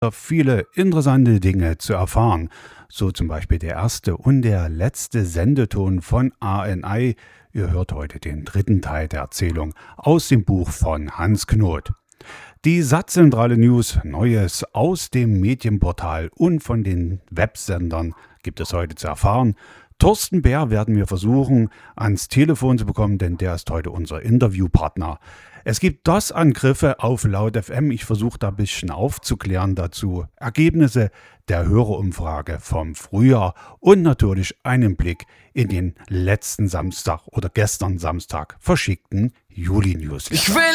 viele interessante Dinge zu erfahren. So zum Beispiel der erste und der letzte Sendeton von ANI. Ihr hört heute den dritten Teil der Erzählung aus dem Buch von Hans Knoth. Die Satzzentrale News, Neues aus dem Medienportal und von den Websendern gibt es heute zu erfahren. Thorsten Bär werden wir versuchen, ans Telefon zu bekommen, denn der ist heute unser Interviewpartner. Es gibt DOS-Angriffe auf Laut FM. Ich versuche da ein bisschen aufzuklären dazu. Ergebnisse der Hörerumfrage vom Frühjahr und natürlich einen Blick in den letzten Samstag oder gestern Samstag verschickten Juli-News.